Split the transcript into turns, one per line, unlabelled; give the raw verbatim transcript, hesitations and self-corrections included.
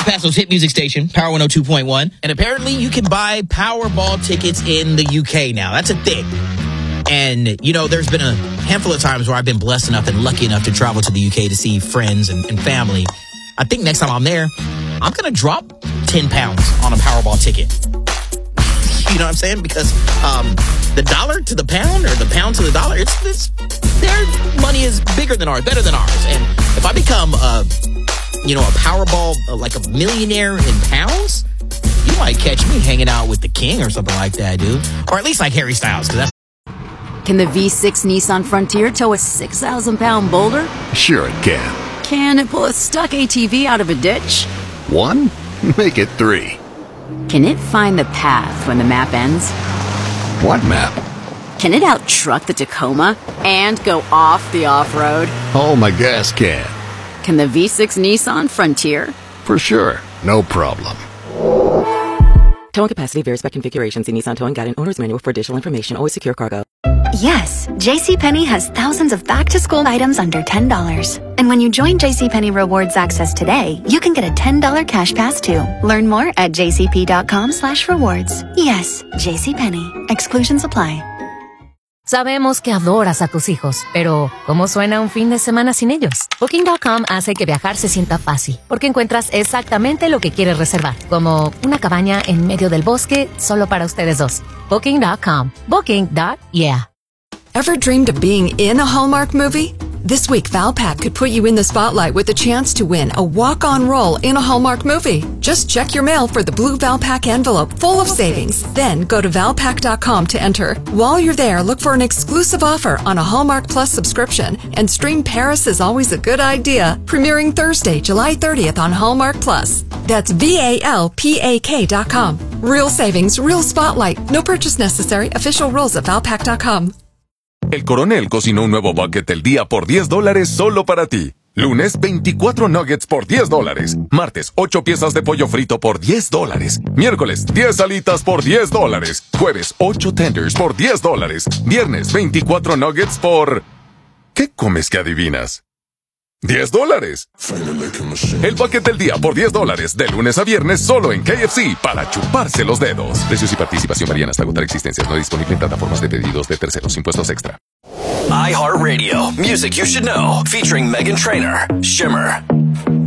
Paso's hit music station, Power one oh two point one. And apparently you can buy Powerball tickets in the U K now. That's a thing. And, you know, there's been a handful of times where I've been blessed enough and lucky enough to travel to the U K to see friends and, and family. I think next time I'm there, I'm going to drop ten pounds on a Powerball ticket. You know what I'm saying? Because um, the dollar to the pound or the pound to the dollar, it's, it's their money is bigger than ours, better than ours. And if I become, uh, you know, a Powerball, uh, like a millionaire in pounds, you might catch me hanging out with the king or something like that, dude. Or at least like Harry Styles. Cause that's
Can the V six Nissan Frontier tow a six thousand pound boulder?
Sure it can.
Can it pull a stuck A T V out of a ditch?
One? Make it three.
Can it find the path when the map ends?
What map?
Can it out-truck the Tacoma and go off the off-road?
Oh, my gas can.
Can the V six Nissan Frontier?
For sure. No problem.
Towing capacity varies by configuration. See Nissan Towing Guide and Owner's Manual for additional information. Always secure cargo.
Yes, JCPenney has thousands of back-to-school items under ten dollars. And when you join JCPenney Rewards Access today, you can get a ten dollars cash pass too. Learn more at jcp.com slash rewards. Yes, JCPenney. Exclusions apply.
Sabemos que adoras a tus hijos, pero ¿cómo suena un fin de semana sin ellos? Booking punto com hace que viajar se sienta fácil, porque encuentras exactamente lo que quieres reservar, como una cabaña en medio del bosque solo para ustedes dos. Booking punto com. Booking. Yeah.
Ever dreamed of being in a Hallmark movie? This week, Valpak could put you in the spotlight with a chance to win a walk-on role in a Hallmark movie. Just check your mail for the blue Valpak envelope full of savings. Then go to valpak dot com to enter. While you're there, look for an exclusive offer on a Hallmark Plus subscription and stream Paris is Always a Good Idea, premiering Thursday, July thirtieth on Hallmark Plus. That's V A L P A K dot com. Real savings, real spotlight. No purchase necessary. Official rules at valpak dot com.
El Coronel cocinó un nuevo bucket del día por diez dólares solo para ti. Lunes, veinticuatro nuggets por diez dólares. Martes, ocho piezas de pollo frito por diez dólares. Miércoles, diez alitas por diez dólares. Jueves, ocho tenders por diez dólares. Viernes, veinticuatro nuggets por... ¿Qué comes que adivinas? diez dólares. El bucket del día por diez dólares. De lunes a viernes solo en K F C para chuparse los dedos. Precios y participación varían hasta agotar existencias. No disponible en plataformas de pedidos de terceros. Impuestos extra.
iHeartRadio. Music you should know. Featuring Meghan Trainor. Shimmer.